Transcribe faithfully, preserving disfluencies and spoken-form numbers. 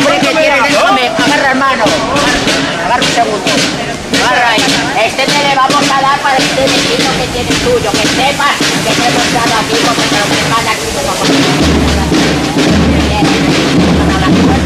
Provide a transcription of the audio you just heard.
hombre que tiene dentro me agarra hermano. Agarra un segundo. Agarra ahí. Este te le vamos a dar para este vecino que tiene tuyo. Que sepas que te hemos dado aquí porque te lo preparan aquí.